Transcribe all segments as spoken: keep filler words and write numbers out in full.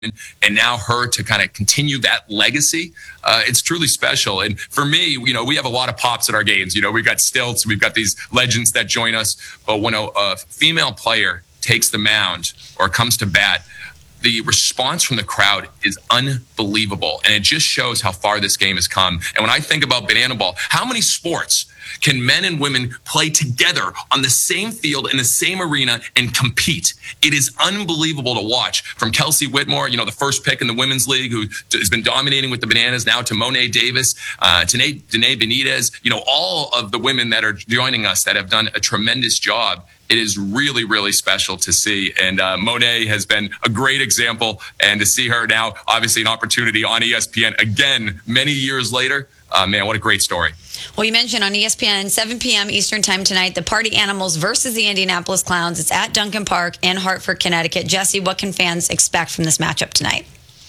and now her to kind of continue that legacy, uh, it's truly special. And for me, you know, we have a lot of pops at our games. You know, we've got stilts, we've got these legends that join us. But when a, a female player takes the mound or comes to bat, the response from the crowd is unbelievable. And it just shows how far this game has come. And when I think about banana ball, how many sports can men and women play together on the same field in the same arena and compete? It is unbelievable to watch. From Kelsey Whitmore, you know, the first pick in the women's league, who has been dominating with the Bananas, now to Monet Davis, uh, to Danae Benitez, you know, all of the women that are joining us that have done a tremendous job. It is really, really special to see. And uh, Monet has been a great example. And to see her now, obviously an opportunity on E S P N again, many years later, uh, man, what a great story. Well, you mentioned on E S P N, seven p.m. Eastern time tonight, the Party Animals versus the Indianapolis Clowns. It's at Duncan Park in Hartford, Connecticut. Jesse, what can fans expect from this matchup tonight?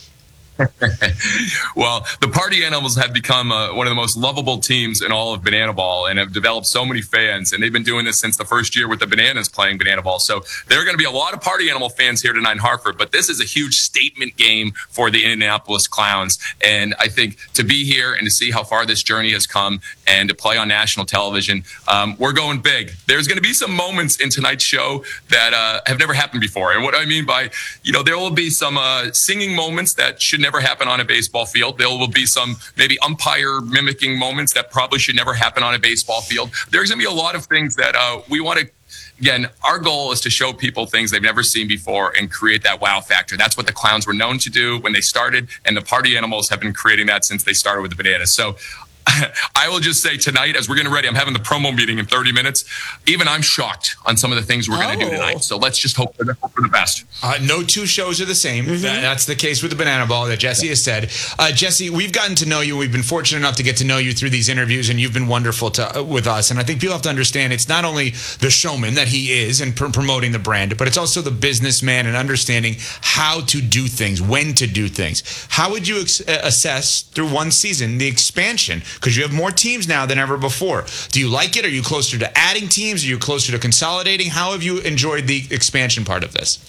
Well, the Party Animals have become uh, one of the most lovable teams in all of Banana Ball and have developed so many fans. And they've been doing this since the first year with the Bananas playing Banana Ball. So there are going to be a lot of Party Animal fans here tonight in Hartford. But this is a huge statement game for the Indianapolis Clowns. And I think to be here and to see how far this journey has come and to play on national television, um, we're going big. There's going to be some moments in tonight's show that uh, have never happened before. And what I mean by, you know, there will be some uh, singing moments that should never happen on a baseball field. There will be some maybe umpire mimicking moments that probably should never happen on a baseball field. There's going to be a lot of things that uh, we want to, again, our goal is to show people things they've never seen before and create that wow factor. That's what the Clowns were known to do when they started, and the Party Animals have been creating that since they started with the Bananas. So I will just say tonight, as we're getting ready, I'm having the promo meeting in thirty minutes. Even I'm shocked on some of the things we're going to oh. do tonight. So let's just hope for the, hope for the best. Uh, no two shows are the same. Mm-hmm. that, that's the case with the Banana Ball that Jesse has said. Uh, Jesse, we've gotten to know you. We've been fortunate enough to get to know you through these interviews, and you've been wonderful to, uh, with us. And I think people have to understand it's not only the showman that he is and pr- promoting the brand, but it's also the businessman and understanding how to do things, when to do things. How would you ex- assess through one season the expansion? Because you have more teams now than ever before. Do you like it? Are you closer to adding teams? Are you closer to consolidating? How have you enjoyed the expansion part of this?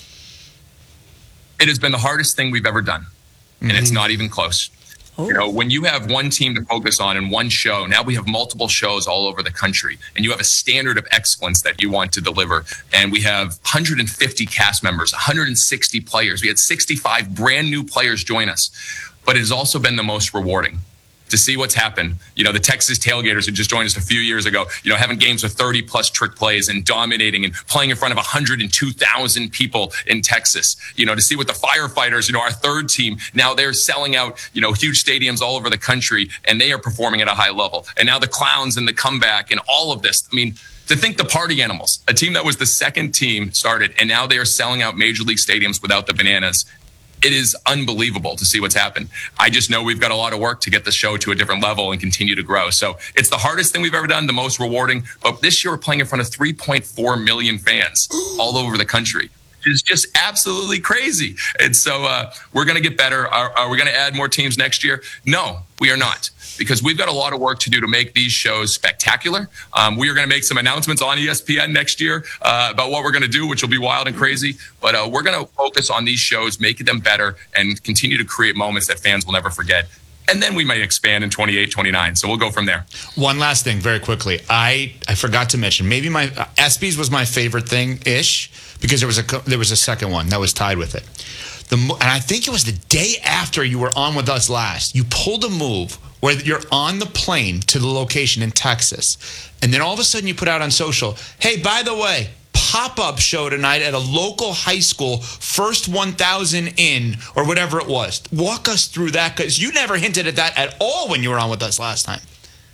It has been the hardest thing we've ever done, and mm-hmm. it's not even close. Oh. You know, when you have one team to focus on in one show, now we have multiple shows all over the country, and you have a standard of excellence that you want to deliver. And we have one hundred fifty cast members, one hundred sixty players. We had sixty-five brand new players join us, but it has also been the most rewarding to see what's happened. You know, the Texas Tailgaters who just joined us a few years ago, you know, having games with thirty plus trick plays and dominating and playing in front of one hundred two thousand people in Texas. You know, to see what the Firefighters, you know, our third team, now they're selling out, you know, huge stadiums all over the country, and they are performing at a high level. And now the Clowns and the comeback and all of this. I mean, to think the Party Animals, a team that was the second team started, and now they are selling out major league stadiums without the Bananas. It is unbelievable to see what's happened. I just know we've got a lot of work to get the show to a different level and continue to grow. So it's the hardest thing we've ever done, the most rewarding. But this year we're playing in front of three point four million fans all over the country. It's just absolutely crazy. And so uh, we're going to get better. Are, are we going to add more teams next year? No, we are not. Because we've got a lot of work to do to make these shows spectacular. Um, we are going to make some announcements on E S P N next year uh, about what we're going to do, which will be wild and crazy. But uh, we're going to focus on these shows, making them better, and continue to create moments that fans will never forget. And then we might expand in twenty-eight, twenty-nine. So we'll go from there. One last thing, very quickly. I, I forgot to mention, maybe my uh, ESPYs was my favorite thing-ish, because there was a there was a second one that was tied with it. The and I think it was the day after you were on with us last. You pulled a move where you're on the plane to the location in Texas, and then all of a sudden you put out on social, hey, by the way, pop-up show tonight at a local high school, first one thousand in, or whatever it was. Walk us through that, because you never hinted at that at all when you were on with us last time.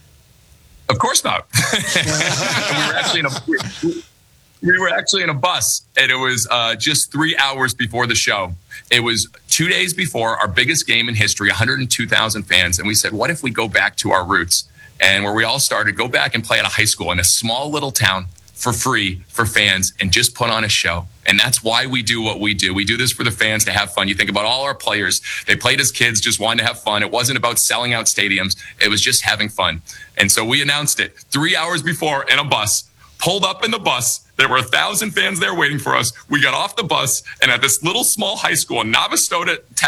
Of course not. we were actually in a... We were actually in a bus, and it was uh, just three hours before the show. It was two days before our biggest game in history, one hundred two thousand fans. And we said, what if we go back to our roots and where we all started, go back and play at a high school in a small little town for free for fans and just put on a show. And that's why we do what we do. We do this for the fans to have fun. You think about all our players. They played as kids, just wanted to have fun. It wasn't about selling out stadiums. It was just having fun. And so we announced it three hours before in a bus. pulled up in the bus. There were a thousand fans there waiting for us. We got off the bus, and at this little small high school in Navastota,